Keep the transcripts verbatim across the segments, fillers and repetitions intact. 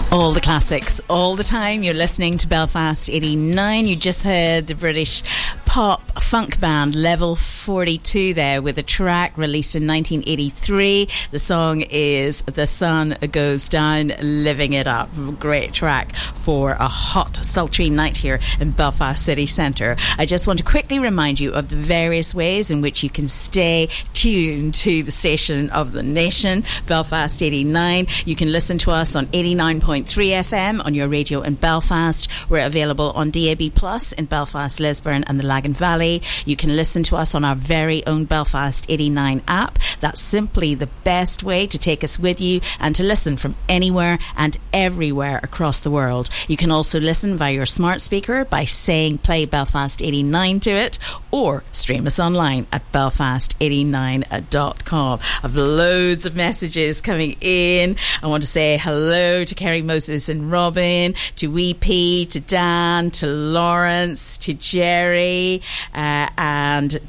All the classics, all the time. You're listening to Belfast eighty-nine. You just heard the British pop funk band Level forty-two there with a track released in nineteen eighty-three. The song is The Sun Goes Down, Living It Up. Great track for a hot, sultry night here in Belfast city centre. I just want to quickly remind you of the various ways in which you can stay tuned to the station of the nation, Belfast eighty-nine. You can listen to us on eighty-nine point three F M on your radio in Belfast. We're available on D A B Plus in Belfast, Lisburn and the Lagan Valley. You can listen to us on our very own Belfast eighty-nine app. That's simply the best way to take us with you and to listen from anywhere and everywhere across the world. You can also listen via your smart speaker by saying play Belfast eighty-nine to it, or stream us online at belfast eighty-nine dot com. I've loads of messages coming in. I want to say hello to Kerry, Moses and Robin, to Wee P, to Dan, to Lawrence, to Jerry, uh, and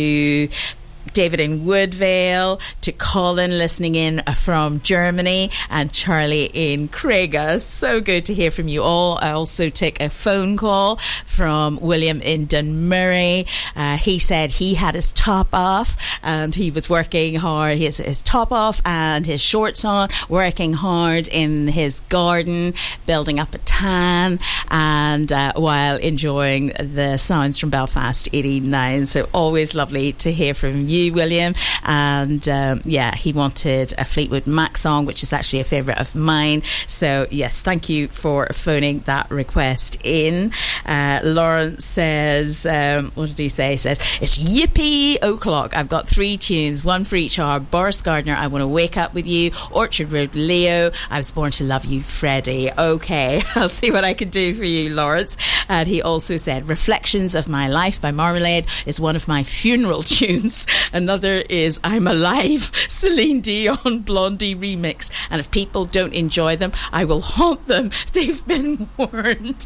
to David in Woodvale, to Colin listening in from Germany, and Charlie in Craiga. So good to hear from you all. I also took a phone call from William in Dunmurray. Uh, he said he had his top off and he was working hard. He has his top off and his shorts on, working hard in his garden, building up a tan, and uh, while enjoying the sounds from Belfast eighty-nine. So always lovely to hear from you, William. And um, yeah, he wanted a Fleetwood Mac song, which is actually a favourite of mine. So yes, thank you for phoning that request in. uh, Lawrence says, um, what did he say? He says, it's Yippee O'Clock. I've got three tunes, one for each hour. Boris Gardner, I Want to Wake Up With You. Orchard Road, Leo, I Was Born to Love You, Freddie. Okay, I'll see what I can do for you, Lawrence. And he also said Reflections of My Life by Marmalade is one of my funeral tunes. Another is I'm Alive, Celine Dion Blondie remix. And if people don't enjoy them, I will haunt them. They've been warned.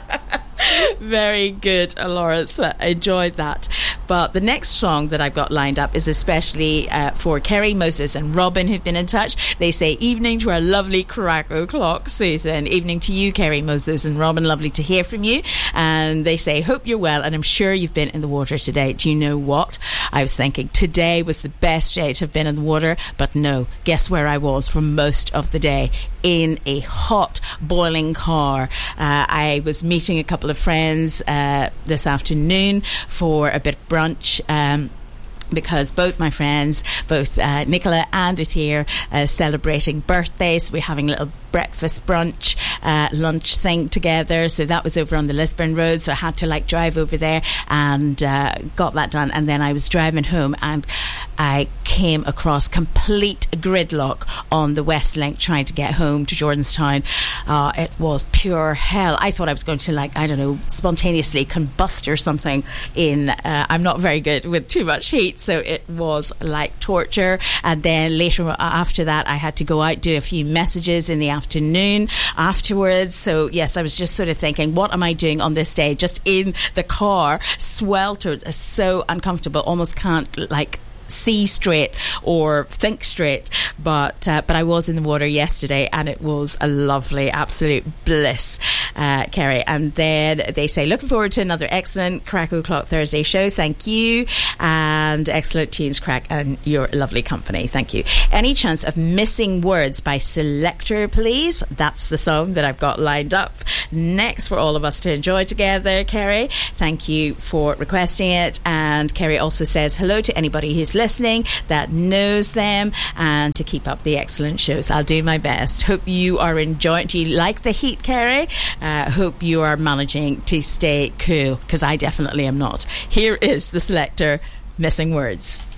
Very good, Lawrence. I enjoyed that. But the next song that I've got lined up is especially uh, for Kerry, Moses and Robin, who've been in touch. They say, evening to our lovely Crack O'Clock, Susan. Evening to you, Kerry, Moses and Robin. Lovely to hear from you. And they say, hope you're well, and I'm sure you've been in the water today. Do you know what? I was thinking today was the best day to have been in the water, but no. Guess where I was for most of the day? In a hot, boiling car. Uh, I was meeting a couple of friends uh, this afternoon for a bit of brunch, um, because both my friends, both uh, Nicola and Ethir, uh, celebrating birthdays. We're having a little breakfast brunch uh, lunch thing together, so that was over on the Lisburn Road, so I had to like drive over there and uh, got that done. And then I was driving home and I came across complete gridlock on the West Link trying to get home to Jordanstown. Uh, it was pure hell. I thought I was going to, like, I don't know, spontaneously combust or something in uh, I'm not very good with too much heat, so it was like torture. And then later after that I had to go out, do a few messages in the afternoon afterwards. So yes, I was just sort of thinking, what am I doing on this day, just in the car, sweltered, so uncomfortable, almost can't like see straight or think straight. But uh, but I was in the water yesterday and it was a lovely, absolute bliss, uh, Kerry. And then they say, looking forward to another excellent Crack O'Clock Thursday show. Thank you. And excellent tunes, Crack, and your lovely company. Thank you. Any chance of Missing Words by Selector, please? That's the song that I've got lined up next for all of us to enjoy together, Kerry. Thank you for requesting it. And Kerry also says hello to anybody who's listening that knows them, and to keep up the excellent shows. I'll do my best. Hope you are enjoying. Do you like the heat, Kerry? Uh, hope you are managing to stay cool, because I definitely am not. Here is the Selector, Missing Words.